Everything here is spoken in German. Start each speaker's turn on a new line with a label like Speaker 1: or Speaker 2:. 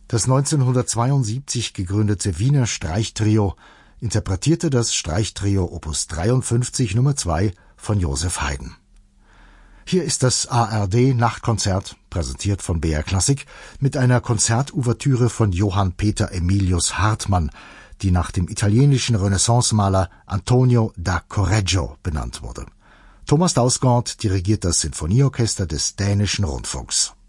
Speaker 1: Das 1972 gegründete Wiener Streichtrio interpretierte das Streichtrio Opus 53 Nummer 2 von Joseph Haydn. Hier ist das ARD-Nachtkonzert, präsentiert von BR Klassik, mit einer Konzertouvertüre von Johann Peter Emilius Hartmann, die nach dem italienischen Renaissance-Maler Antonio da Correggio benannt wurde. Thomas Dausgaard dirigiert das Sinfonieorchester des Dänischen Rundfunks.